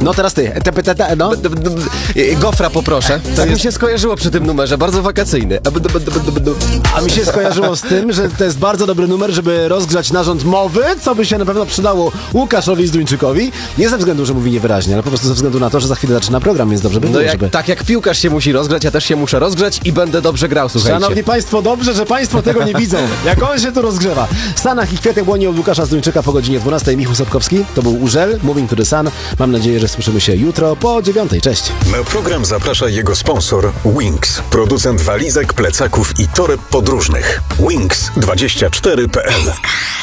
No teraz ty. No. Gofra poproszę. Tak mi się skojarzyło przy tym numerze, bardzo wakacyjny. A mi się skojarzyło z tym, że to jest bardzo dobry numer, żeby rozgrzać narząd mowy, co by się na pewno przydało Łukaszowi Zduńczykowi. Nie ze względu, że mówi niewyraźnie, ale po prostu ze względu na to, że za chwilę zaczyna program, więc dobrze by było, żeby... Tak jak piłkarz się musi rozgrzać, ja też się muszę rozgrzać i będę dobrze grał, słuchajcie. Szanowni Państwo, dobrze, że Państwo tego nie widzą, jak on się tu rozgrzewa. W Stanach i kwiatek błoni od Łukasza Zduńczyka po godzinie 12. Michał Sapkowski, to był Urzel, Moving to the Sun. Mam nadzieję, że słyszymy się jutro po 9. Cześć. Na program zaprasza jego sponsor Wings, producent walizek, plecaków i toreb podróżnych. Wings24.pl